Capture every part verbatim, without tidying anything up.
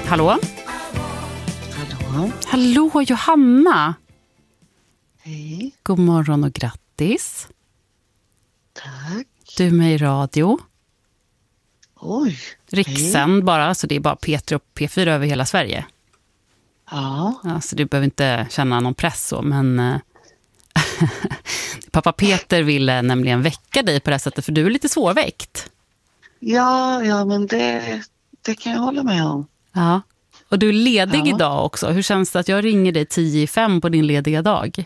Hallå? Hallå? Hallå, Johanna. Hej. God morgon och grattis. Tack. Du är med i radio. Oj. Rikssänd bara, så det är bara P tre och P fyra över hela Sverige. Ja. Ja, så du behöver inte känna någon press så, men äh, pappa Peter ville nämligen väcka dig på det här sättet, för du är lite svårväckt. Ja, ja men det, det kan jag hålla med om. Ja, och du är ledig Ja. idag också. Hur känns det att jag ringer dig tio i fem på din lediga dag?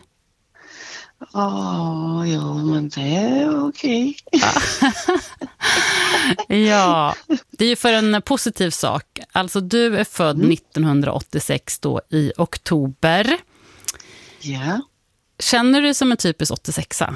Ja, ja men det är okej. Ja, det är ju för en positiv sak. Alltså du är född Mm. nittonhundraåttiosex då i oktober. Ja. Känner du dig som en typisk åttiosexa?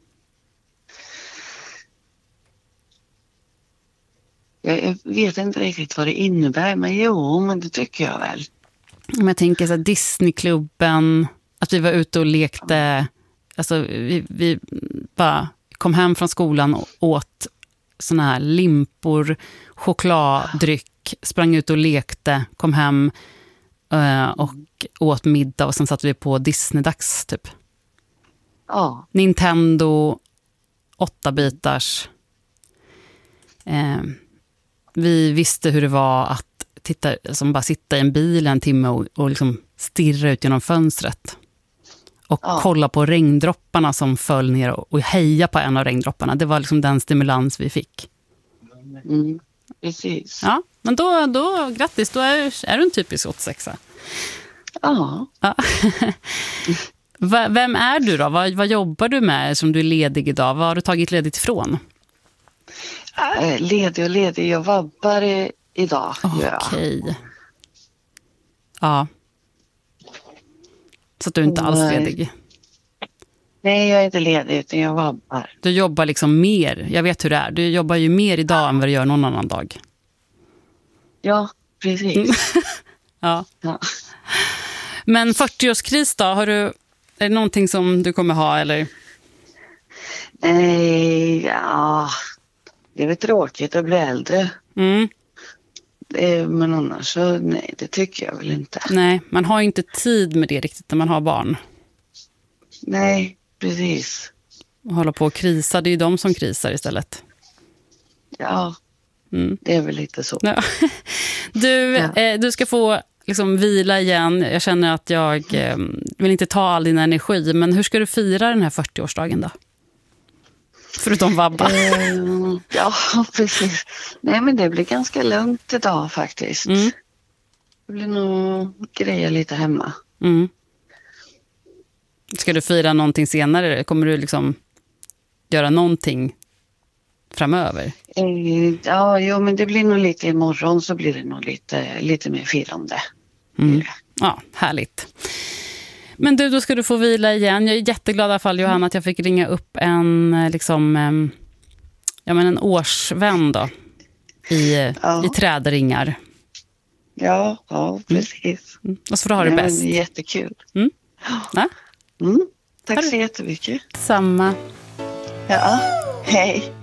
Jag vet inte riktigt vad det innebär, men jo, men det tycker jag väl. Om jag tänker så här, Disneyklubben, att vi var ute och lekte, alltså vi, vi bara kom hem från skolan och åt såna här limpor, chokladdryck, sprang ut och lekte, kom hem eh, och åt middag och sen satt vi på Disney-dags typ. Ja. Nintendo, åtta bitars. Eh, vi visste hur det var att titta, som bara sitta i en bil en timme och, och liksom stirra ut genom fönstret. Och Ja. kolla på regndropparna som föll ner och, och heja på en av regndropparna. Det var liksom den stimulans vi fick. Mm. Precis. Ja, men då, då grattis, då är, är du en typisk åttiosexa. Ja. Ja. Va- Vem är du då? Vad, vad jobbar du med som du är ledig idag? Vad har du tagit ledigt ifrån? Äh, ledig och ledig. Jag vabbar i, idag. Ja. Okej. Ja. Så att du är inte alls Nej. ledig. Nej, jag är inte ledig utan jag vabbar. Du jobbar liksom mer. Jag vet hur det är. Du jobbar ju mer idag än vad du gör någon annan dag. Ja, precis. Ja. Ja. Men fyrtioårskris då? Har du, är det någonting som du kommer ha eller? Nej, ja. Det är väl tråkigt att bli äldre. Mm. Eh, Men annars så nej, det tycker jag väl inte. Nej, man har ju inte tid med det riktigt när man har barn. Nej, precis. Och hålla på och krisa, det är ju de som krisar istället. Ja, Mm. det är väl lite så. Ja. Du, Ja. eh, du ska få liksom vila igen. Jag känner att jag eh, vill inte ta all din energi. Men hur ska du fira den här fyrtioårsdagen då? Förutom vabba. Eh, ja, precis. Nej, men det blir ganska lugnt idag faktiskt. Mm. Det blir nog grejer lite hemma. Mm. Ska du fira någonting senare? Kommer du liksom göra någonting framöver? Eh, ja, jo, men det blir nog lite imorgon så blir det nog lite, lite mer firande. Mm. Ja, härligt. Men du, då ska du få vila igen. Jag är jätteglad i alla fall, Johanna, att jag fick ringa upp en, liksom, em, ja, men en årsvän då, i, Ja. i trädringar. Ja, ja, precis. Mm. Och så får du ha det Nej, men bäst. det är jättekul. Mm. Ja, Mm. Tack Har du- så jättemycket. samma. Ja, hej.